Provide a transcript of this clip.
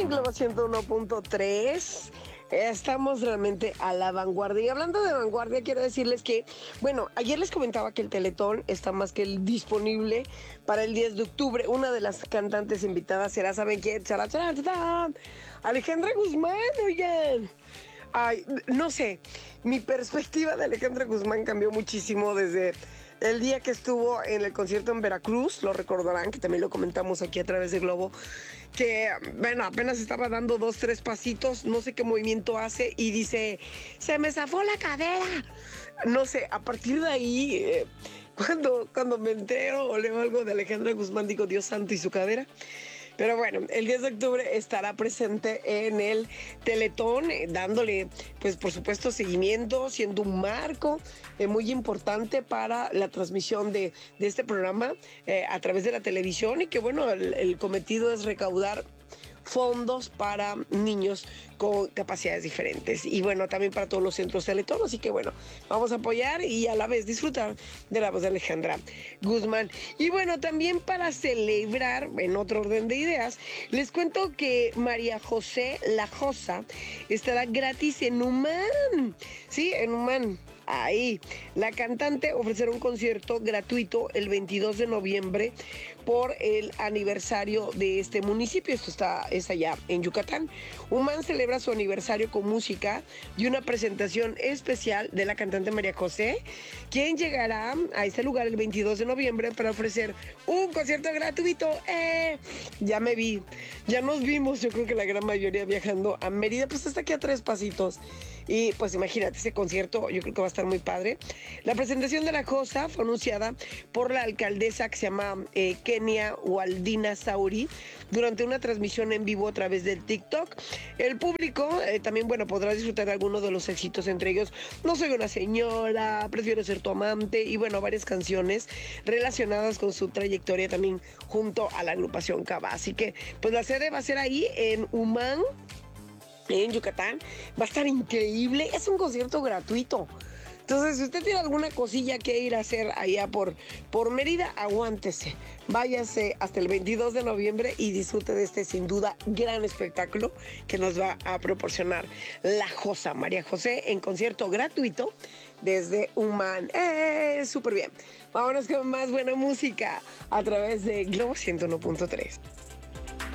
en Globo 101.3. Estamos realmente a la vanguardia. Y hablando de vanguardia, quiero decirles que, bueno, ayer les comentaba que el Teletón está más que disponible para el 10 de octubre. Una de las cantantes invitadas será, ¿saben quién? Alejandra Guzmán, oigan. Ay, no sé, mi perspectiva de Alejandra Guzmán cambió muchísimo desde el día que estuvo en el concierto en Veracruz. Lo recordarán, que también lo comentamos aquí a través de Globo, que, bueno, apenas estaba dando 2, 3 pasitos, no sé qué movimiento hace y dice, se me zafó la cadera. No sé, a partir de ahí, cuando me entero o leo algo de Alejandra Guzmán, digo, Dios santo, y su cadera. Pero bueno, el 10 de octubre estará presente en el Teletón, dándole, pues por supuesto, seguimiento, siendo un marco muy importante para la transmisión de este programa a través de la televisión, y que bueno, el cometido es recaudar fondos para niños con capacidades diferentes y bueno, también para todos los centros Teletón. Así que bueno, vamos a apoyar y a la vez disfrutar de la voz de Alejandra Guzmán. Y bueno, también para celebrar, en otro orden de ideas, les cuento que María José La Josa estará gratis en Humán. Sí, en Humán. Ahí, la cantante ofrecerá un concierto gratuito el 22 de noviembre por el aniversario de este municipio. Esto es allá en Yucatán. Humán celebra su aniversario con música y una presentación especial de la cantante María José, quien llegará a este lugar el 22 de noviembre para ofrecer un concierto gratuito. Ya me vi, ya nos vimos, yo creo que la gran mayoría viajando a Mérida, pues hasta aquí a 3 pasitos. Y pues imagínate, ese concierto yo creo que va a estar muy padre. La presentación de La Josa fue anunciada por la alcaldesa, que se llama Kenia Waldina Sauri, durante una transmisión en vivo a través del TikTok. El público también, bueno, podrá disfrutar de algunos de los éxitos, entre ellos No soy una señora, Prefiero ser tu amante, y bueno, varias canciones relacionadas con su trayectoria también junto a la agrupación Cava. Así que pues la sede va a ser ahí en Humán, en Yucatán. Va a estar increíble, es un concierto gratuito. Entonces, si usted tiene alguna cosilla que ir a hacer allá por Mérida, aguántese. Váyase hasta el 22 de noviembre y disfrute de este, sin duda, gran espectáculo que nos va a proporcionar La Josa, María José, en concierto gratuito desde Humán. Súper bien. Vámonos con más buena música a través de Globo 101.3.